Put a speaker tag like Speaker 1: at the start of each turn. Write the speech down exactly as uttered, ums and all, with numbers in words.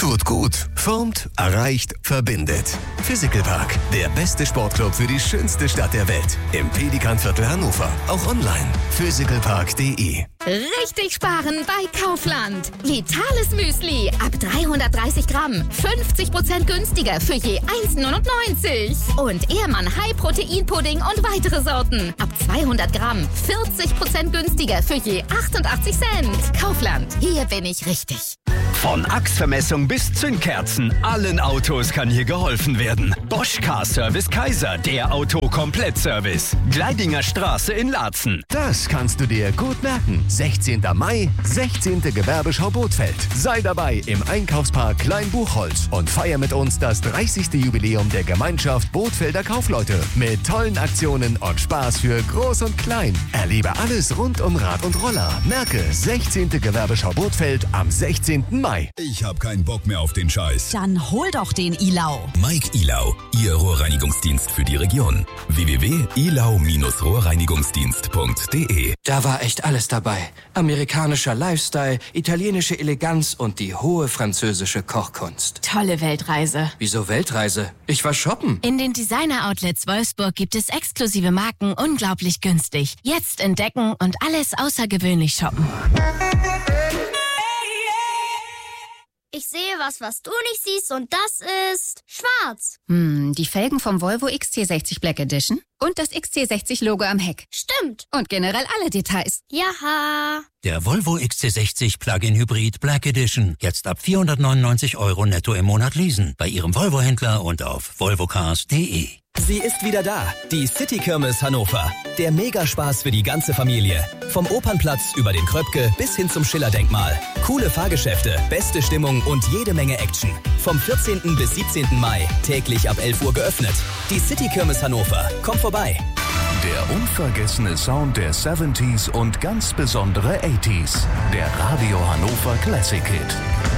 Speaker 1: Tut gut, formt, erreicht, verbindet. Physical Park, der beste Sportclub für die schönste Stadt der Welt. Im Pelikanviertel Hannover. Auch online. physical park punkt de.
Speaker 2: Richtig sparen bei Kaufland. Vitales Müsli ab dreihundertdreißig Gramm. fünfzig Prozent günstiger für je eins neunundneunzig. Und Ehrmann High Protein Pudding und weitere Sorten. Ab zweihundert Gramm. vierzig Prozent günstiger für je achtundachtzig Cent. Kaufland. Hier bin ich richtig.
Speaker 3: Von Achsvermessung bis Zündkerzen, allen Autos kann hier geholfen werden. Bosch Car Service Kaiser, der Auto-Komplett-Service. Gleidinger Straße in Laatzen.
Speaker 1: Das kannst du dir gut merken. sechzehnten Mai, sechzehnte Gewerbeschau Bothfeld. Sei dabei im Einkaufspark Kleinbuchholz und feier mit uns das dreißigste Jubiläum der Gemeinschaft Bothfelder Kaufleute. Mit tollen Aktionen und Spaß für Groß und Klein. Erlebe alles rund um Rad und Roller. Merke, sechzehnte Gewerbeschau Bothfeld am sechzehnten Mai.
Speaker 4: Ich hab keinen Bock mehr auf den Scheiß.
Speaker 5: Dann hol doch den Ilau.
Speaker 4: Mike Ilau, Ihr Rohrreinigungsdienst für die Region. w w w punkt ilau Bindestrich rohrreinigungsdienst punkt de.
Speaker 6: Da war echt alles dabei. Amerikanischer Lifestyle, italienische Eleganz und die hohe französische Kochkunst.
Speaker 2: Tolle Weltreise.
Speaker 6: Wieso Weltreise? Ich war shoppen.
Speaker 2: In den Designer-Outlets Wolfsburg gibt es exklusive Marken unglaublich günstig. Jetzt entdecken und alles außergewöhnlich shoppen.
Speaker 7: Ich sehe was, was du nicht siehst, und das ist schwarz.
Speaker 2: Hm, die Felgen vom Volvo X C sechzig Black Edition und das X C sechzig Logo am Heck.
Speaker 7: Stimmt.
Speaker 2: Und generell alle Details.
Speaker 7: Jaha.
Speaker 8: Der Volvo X C sechzig Plug-in Hybrid Black Edition. Jetzt ab vierhundertneunundneunzig Euro netto im Monat leasen. Bei Ihrem Volvo-Händler und auf volvocars punkt de.
Speaker 9: Sie ist wieder da, die City Kirmes Hannover. Der Megaspaß für die ganze Familie. Vom Opernplatz über den Kröpke bis hin zum Schiller-Denkmal. Coole Fahrgeschäfte, beste Stimmung und jede Menge Action. Vom vierzehnten bis siebzehnten Mai, täglich ab elf Uhr geöffnet. Die City Kirmes Hannover. Komm vorbei.
Speaker 1: Der unvergessene Sound der siebziger und ganz besondere achtziger. Der Radio Hannover Classic Hit.